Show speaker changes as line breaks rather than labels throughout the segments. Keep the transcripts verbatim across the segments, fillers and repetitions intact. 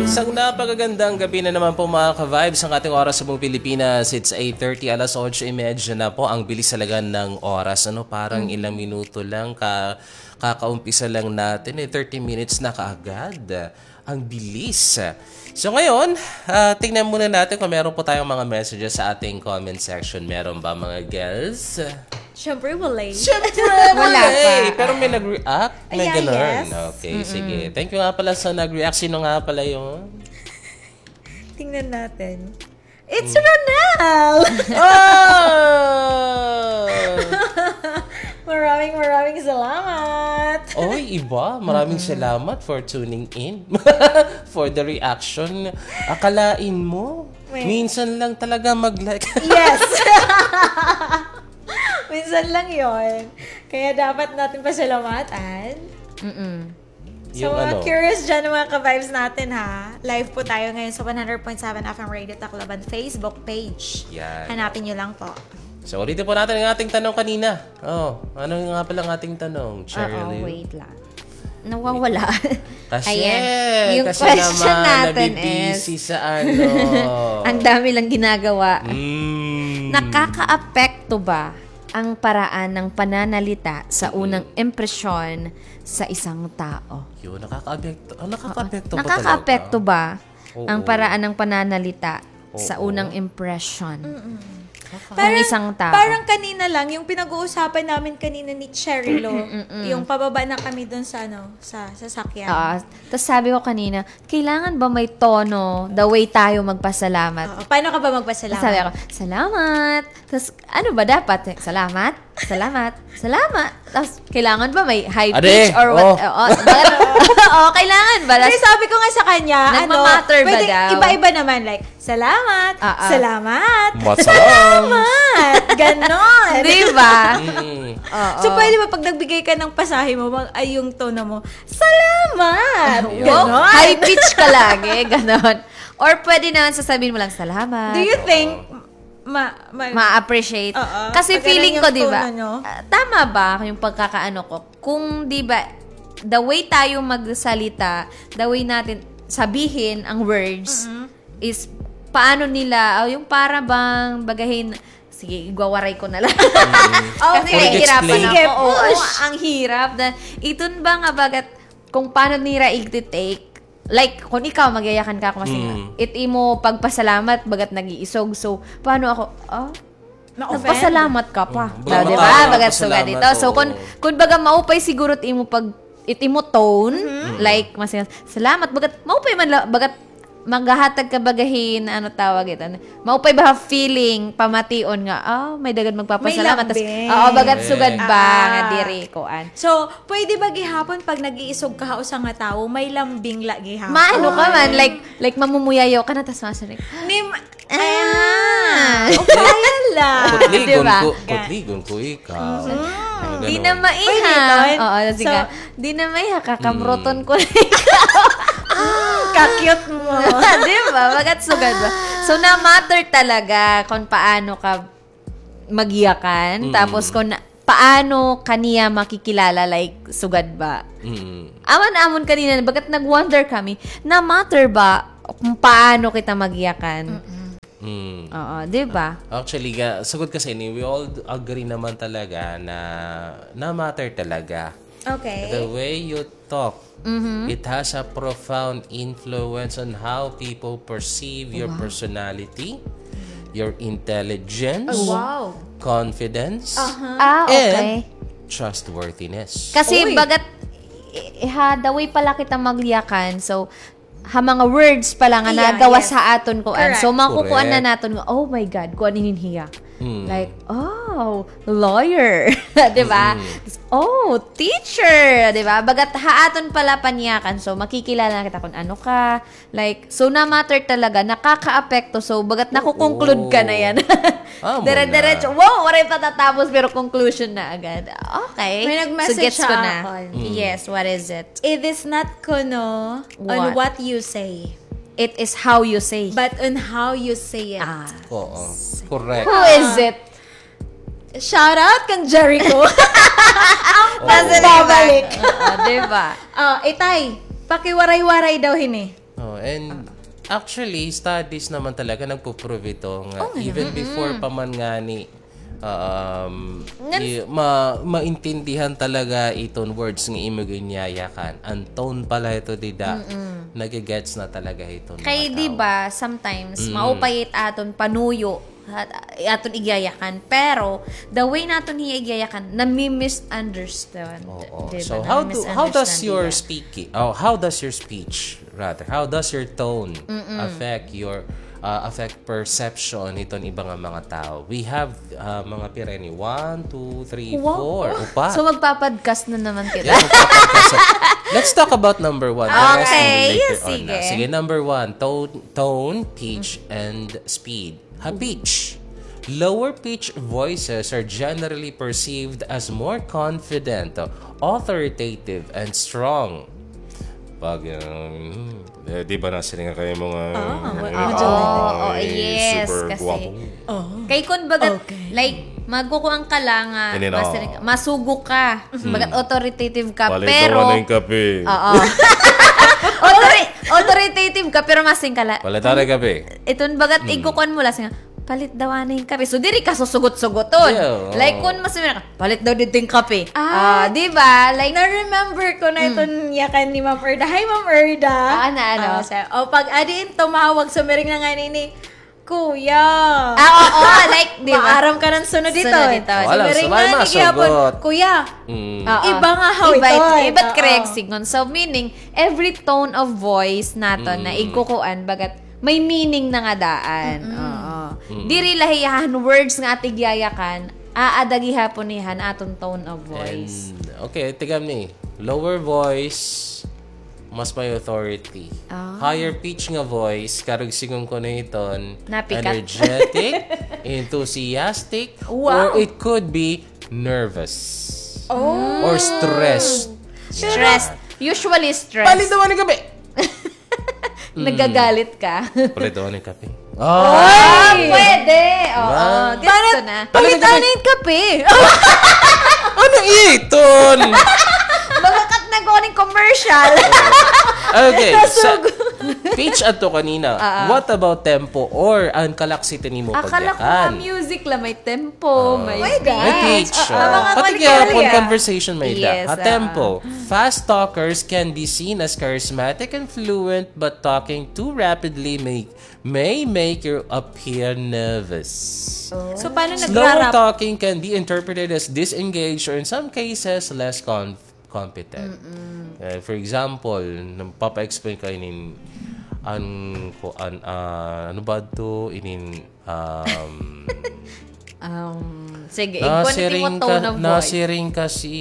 Isang napakagandang gabi na naman po mga ka-vibes ang ating oras sa buong Pilipinas. It's eight thirty, alas eight thirty na po. Ang bilis talaga ng oras. Ano, parang mm. ilang minuto lang, ka, kakaumpisa lang natin. Eh, thirty minutes na kaagad. Ang bilis. So ngayon, uh, tingnan muna natin kung meron po tayong mga messages sa ating comment section. Meron ba mga girls?
Siyempre, wala eh.
Siyempre, wala eh. Pero may nag-react. May
yeah,
ganun.
yes.
Okay, mm-mm. Sige. Thank you nga pala sa nag-react. Sino nga pala yun?
Tingnan natin. It's mm. Ronel!
Oh!
Maraming maraming salamat.
Oy, iba. Maraming mm-hmm. salamat for tuning in. For the reaction. Akalain mo, Wait. minsan lang talaga mag-like.
Yes! Minsan lang yon. Kaya dapat natin pasalamatan. Mm-mm. So, mga ano? Curious dyan ng mga ka-vibes natin, ha? Live po tayo ngayon sa one hundred point seven F M Radio Tacloban Facebook page.
Yan.
Hanapin nyo lang po.
So, ulitin po natin ang ating tanong kanina. Oh, ano nga pala ang ating tanong, Cheryl?
Oo, wait lang. Nawawala.
Kasi,
Ayan. Yung
kasi
question
naman,
natin
nabibisi
is,
sa ano.
ang dami lang ginagawa.
Mm.
Nakaka-apekto ba ang paraan ng pananalita sa unang impresyon sa isang tao?
Yun, nakaka-apekto. Oh, nakaka-apekto ba
Nakaka-apekto ba
Oo.
ang paraan ng pananalita
Oo.
sa unang impression
Parang,
ng isang tao?
Parang kanina lang, yung pinag-uusapan namin kanina ni Cherry Lo, yung pababa na kami dun sa, ano, sa sasakyan.
Uh, Tapos sabi ko kanina, kailangan ba may tono the way tayo magpasalamat?
Uh, paano ka ba magpasalamat?
Sabi ako, salamat. Tapos ano ba dapat? Salamat? Salamat? Salamat? Tapos kailangan ba may high pitch
Ade,
or what?
oh.
Oo, oh. oh, kailangan ba?
Kasi sabi ko nga sa kanya, ano,
nagmamatter ba
pwede
daw?
iba-iba naman, like, salamat,
Uh-uh.
salamat,
Masalam.
salamat, ganon.
Diba?
Mm.
Oo.
So, pwede ba pag nagbigay ka ng pasahe mo, mag, ay yung tono mo, salamat,
Wow,
ganon.
high pitch ka lagi, ganon. Or pwede naman sasabihin mo lang, salamat.
Do you think, ma, ma,
ma-appreciate.
Uh-uh.
Kasi
Pag
feeling
ganun
ko,
yung
di ba?
tono nyo.
Uh, tama ba yung pagkakaano ko? Kung, di ba, the way tayo magsalita, the way natin sabihin ang words,
Mm-hmm.
is paano nila, oh, yung para bang bagahin, sige, igwawaray ko na lang.
Oh,
Kasi
okay.
nahihirapan
Sige,
ako. Oo,
push.
ang hirap. Na, itun ba nga bagat, kung paano nila i-take, like, kung ikaw, magyayakan ka ako kasi
Mm.
it mo pagpasalamat, bagat nag-iisog. So, paano ako, oh,
Na-offend.
nagpasalamat ka pa.
Mm.
No,
Baga
di
matao,
ba? Bagat so
nagpasalamat,
ganito. So,
oo.
kung, kung baga maupay siguro it mo pag, it mo tone, like, mas salamat, bagat, maupay man, la- bagat, maghahatag ka bagahin, ano tawag ito, maupay ba feeling, pamation nga, oh, may dagad magpapasalamat. Tas,
lambing.
oo, bagat sugad ba,
Ah.
nga diri ko, an.
So, pwede ba gihapon pag nag-iisog ka sa nga tao, may lambing la gihapon?
Maano ka man, like, like mamumuyayaw ka na, tas masarik.
Nim,
Ah!
kaya lang.
Putligon
Diba?
ko, putligon ko ikaw. Ano,
Di
ganun.
na maiha.
Pwede
Oo,
yun.
sige.
So-
Di na maiha, kakamroton ko na
Ka-cute mo.
Di ba? Magat sugad ba? So, na-matter talaga kung paano ka magiyakan.
Mm.
Tapos, kung na- paano kaniya makikilala, like, sugad ba?
Mm.
Aman-amon kanina, bagat nag-wonder kami, na-matter ba kung paano kita magiyakan?
Mm.
Oo, di ba?
Actually, ga, sagot kasi ni, we all agree naman talaga na na matter talaga.
Okay.
The way you talk,
Mm-hmm.
it has a profound influence on how people perceive your personality, your intelligence,
Wow.
confidence,
Ah, okay.
and trustworthiness.
Kasi
Uy.
bagat eh, ha, the way pala kita magliyakan. So, ha mga words pala nga
Yeah,
nagawa
yes.
sa aton ko.
Correct.
So, makukuan na
Correct.
natin, oh my God, kuan hiya.
Mm.
Like, oh, lawyer. Diba? Oh, teacher. Diba? Bagat haaton pala panyakan. So, makikilala na kita kung ano ka. Like, so na matter talaga. Nakaka-apekto. So, bagat nakukonclude ka na yan.
Amo
Dire-diretso. Wow, waray pa tatapos pero conclusion na agad. Okay.
May nag-message
so, gets ko
sa
na.
akin.
Yes, what is it?
It is not kuno on
What?
what you say,
It is how you say.
but on how you say it.
Ah.
Oo. Correct.
Who is it?
Shout out kang Jericho. Ang
Kasi
pagbabalik.
diba? Uh, diba?
Ah, itay, pakiwaray-waray daw hini.
Oh, and actually, studies naman talaga nagpo-prove ito nga. Even before pa man nga ni um, i- ma maintindihan talaga iton words ng imong inyayakan. Ang tone pala ito dida. Nagigets na talaga ito.
Kay di ba sometimes maupayit aton panuyo at- aton igyayakan, pero the way naton hiigyayakan nami-misunderstand.
Oo.
Diba?
So how do how does
Nami-misunderstand
your
nila.
speaking oh how does your speech rather how does your tone affect your uh, affect perception itong ibang mga tao? We have uh, mga pireni one, two, three, four. Upa.
So magpapadcast na naman kita.
Yeah, magpapagkas- so, let's talk about number one. The rest
Okay,
later on
sige.
na. Sige, number one, tone, tone, pitch, and speed. Ha, pitch. Lower pitch voices are generally perceived as more confident, authoritative, and strong. Pag, um, eh, di ba nasa nga kayo mga...
Oo, oh, yes,
super
kasi.
guwapo.
Kay kun bagat like magkukuang ka lang nga,
Hindi na.
master- masugo ka, bagat authoritative ka,
Palit
pero
ako ng kape.
Oo. Authori- authoritative ka pero masing kala.
Palit ako ng kape.
Iton bagat igukuan mo lasing palit daw ana yung kape. So diri ka susugot-sugoton.
Yeah,
Like
oo.
kun mas ka, palit daw dito yung kape. Ah, di ba? Like
Na-remember ko na itong yakan ni Ma'am Erda. Hi, Ma'am Erda.
Ah, na, ano?
Ah, sa- o, pag adiin tumawag, sumiring na nga ni Kuya.
ah, oo, like di ba?
Maaram ka ng sunod dito.
Sunod dito.
Wala,
Sumiring
sabay
na ni
masugot.
Gihapon. Kuya,
Mm.
Oo.
iba nga how
Iba,
ito.
iba't
Oo.
correct sigon. So, meaning, every tone of voice naton na igukuan, bagat may meaning na nga daan. Oo. Diri lahiyahan words nga atigyayakan, aadagi hapon nihan aton tone of voice.
And, okay, tigam ni. Lower voice, mas may authority.
Ah.
Higher pitch nga voice, karag sigong ko na iton,
Napikat.
energetic, enthusiastic,
Wow.
or it could be nervous.
Oh.
Or stressed.
Stress. Usually stress.
Palit naman ng kape!
Nagagalit ka.
Palit naman ng kape.
Ah, pwede. Oo,
Diba?
gets ko na.
Palitan na yung kape.
Ano iton?
Bagakat na ko ng commercial.
Okay, so, pitch ato kanina. What about tempo or ang kalaksitin mo
Akala ko
pagyakan?
nga music lang, may tempo, may
my God.
May pitch.
Ah, ah, mga
Pati
kulikali,
kaya
ah.
conversation may
Yes,
da. Ha,
ah.
tempo. Fast talkers can be seen as charismatic and fluent, but talking too rapidly may, may make you appear nervous.
So, paano
Slower
nagrarap?
talking can be interpreted as disengaged or in some cases, less con- competent. Uh, for example, nagpapa-explain kayo inin an ko an ah, ano ba to inin um
Um, sige, ikunin mo
nasiring
tone
ka
of voice.
nasiring kasi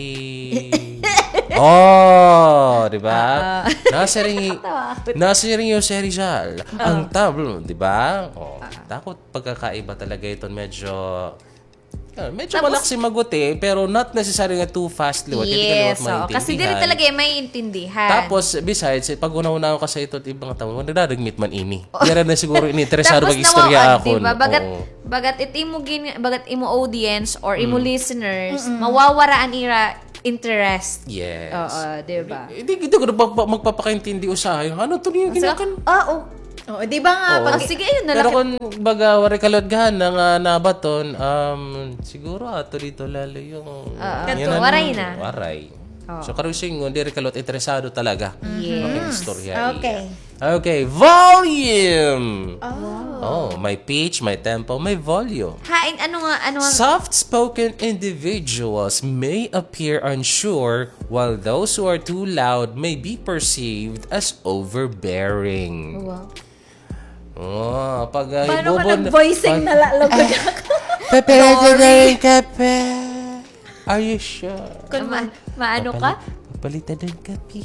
oh, di ba? Nasiring nasiring yung si Rizal. Ang tablo, di ba? Oh, takot pagkakaiba talaga ito medyo ah, medyo malaksi maguti pero not necessarily nga too fast liwat.
Yes, oo. Kasi dili talaga yung may intindihan.
Tapos, besides, eh, pag una-una ko kasi ito, ibang tao, nadadagmit man ini. Kaya na siguro ini-interesado
Tapos
mag-istorya
nawaan,
ako.
diba? Bagat,
Oo.
bagat it imo, gin, bagat imo audience or imo listeners, mawawaraan ira interest.
Yes.
Oo, diba?
Hindi, hindi ko na magpa- magpapakaintindi usahay. Ano to niyo ginakan?
Ah, oh.
Oh, di ba nga?
Oo.
Pag,
Ah, sige, yun na
Pero
lang.
kung baga, wari kalodgahan na nga nabaton, um, siguro ato dito lalo yung...
Ah,
yan ang-
waray na.
Waray. So, karusing, hindi rin kalot interesado talaga.
Yes.
Makikistorya.
okay.
Okay, volume! Oh. my pitch, my tempo, my volume.
Hain, ano nga, ano nga,
Soft-spoken individuals may appear unsure, while those who are too loud may be perceived as overbearing.
wow.
Oh, pag uh,
Paano ka
ibubon-
nag-voicing na lalagod ako?
Pepe, Sorry. kape. Are you sure?
Ma, maano ka?
Palitan ng kape.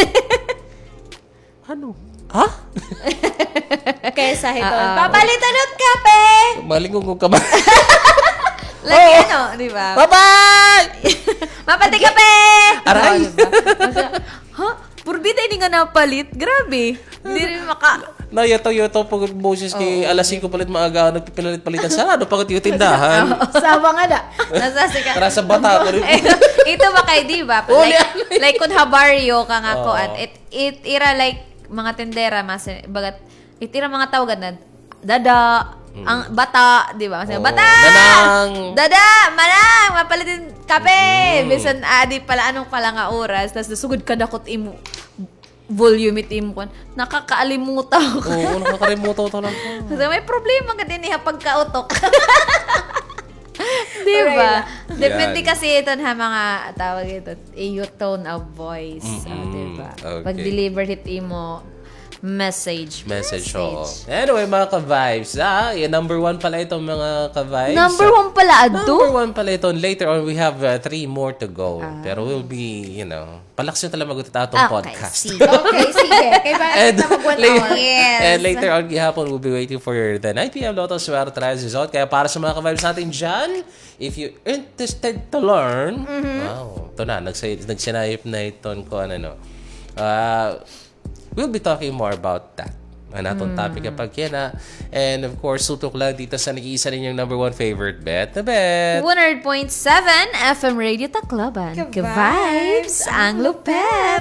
Ano? Ha?
Kesa ito. Papalitan ng kape!
Malingon ko ka ba?
Lagi ano, di ba?
Bye-bye!
Mapati kape!
Aray!
Oh, diba? Ha? Purbida hindi nga napalit? Grabe. Hindi rin maka...
Nayato-yato pag boses kay alas singko palit maaga nagpipilit-palitan. Sarado pagkat yung tindahan.
Sawa nga da.
Nasasika.
Tara sa bata ko rin.
ito, ito ba kay di ba?
Oh,
Like, like kung habaryo ka nga ko at it, it ira like mga tendera, mas, bagat, itira mga tawagan na, dada, ang bata, di ba? Mas,
Oo.
bata!
Manang!
Dada! Manang! Mapalitin kape!
Mm.
Bisan, adi pala, anong pala nga oras, tapos nasugod ka dakot imo, volume it imo kan. Nakakaalimutan ko.
Oo, nakakalimutan ko lang.
Kasi may problema ka din eh, pagkautok. Di ba? Depende
Yan.
kasi ito na mga tawag ito, yung tone of voice.
Mm-mm.
Oh, di ba?
Okay.
Pag deliver hit imo, message.
Message, oo. Anyway, mga ka-vibes, ah, yung number one pala itong mga ka-vibes.
Number one pala,
Number
ado?
one pala ito. Later on, we have uh, three more to go. Pero we'll be, you know, palakas nyo talaga mag-utita itong
Okay,
podcast.
sige.
Okay, sige. Kaya ba
And,
na mag one
later,
hour?
Yes.
and later on, gihapon, we'll be waiting for the nine p.m. Lotto Swerte Trials result. Kaya para sa mga ka-vibes natin dyan, if you interested to learn, wow, ito na, nagsay- nagsinayip na iton ko, ano, no. Uh, we'll be talking more about that. Ang natong topic kapag yan, ah. And of course, sutok lang dito sa nag-iisa ninyong number one favorite bet na bet.
one hundred point seven F M Radio Tacloban.
Ka-vibes,
Ka-vibes, ang lupet.